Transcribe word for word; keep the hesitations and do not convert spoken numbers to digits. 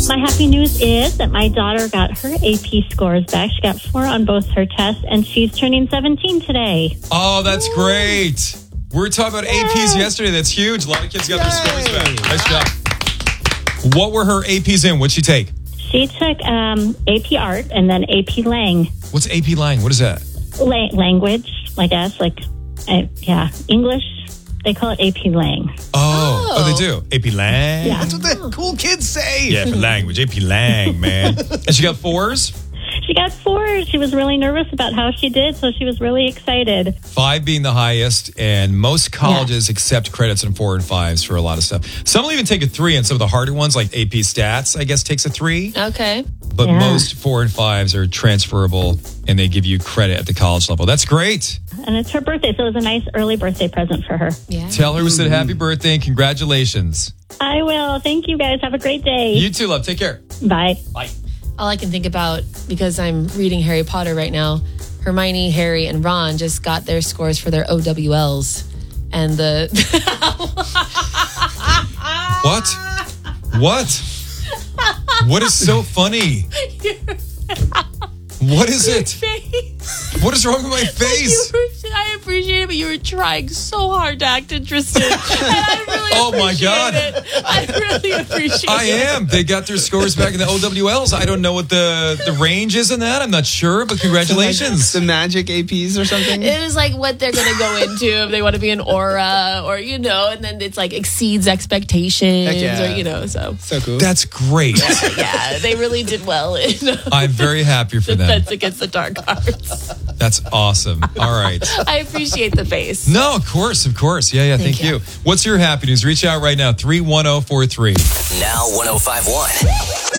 My happy news is that my daughter got her A P scores back. She got four on both her tests, and she's turning seventeen today. Oh, that's Woo. great. We were talking about Yay. A Ps yesterday. That's huge. A lot of kids got Yay. their scores back. Nice job. What were her A Ps in? What'd she take? She took um, A P Art and then A P Lang. What's A P Lang? What is that? La- language, I guess. Like, uh, yeah, English. They call it A P Lang. Oh, oh, oh they do. A P Lang. Yeah. That's what the cool kids say. Yeah, for language. A P Lang, man. And she got fours? She got fours. She was really nervous about how she did, so she was really excited. Five being the highest, and most colleges yeah. accept credits in four and fives for a lot of stuff. Some will even take a three, and some of the harder ones, like A P Stats, I guess, takes a three. Okay. But yeah. most four and fives are transferable, and they give you credit at the college level. That's great. And it's her birthday, so it was a nice early birthday present for her. Yeah. Tell her we said happy birthday and congratulations. I will. Thank you, guys. Have a great day. You too, love. Take care. Bye. Bye. All I can think about, because I'm reading Harry Potter right now, Hermione, Harry, and Ron just got their scores for their O W Ls. And the... What? What? What is so funny? What is it? What is wrong with my face? Were, I appreciate it, but you were trying so hard to act interested. And I really oh my God. It. I really appreciate I it. am. They got their scores back in the O W Ls. I don't know what the, the range is in that. I'm not sure, but congratulations. The magic A Ps or something? It is like what they're going to go into if they want to be an aura or, you know, and then it's like exceeds expectations yeah. or, you know, so. So cool. That's great. Yeah, they really did well in I'm very happy for them. Defense Against the Dark Arts. That's awesome. All right. I appreciate the face. No, of course, of course. Yeah, yeah, thank, thank you. you. What's your happy news? Reach out right now, three one zero four three. Now one oh five point one.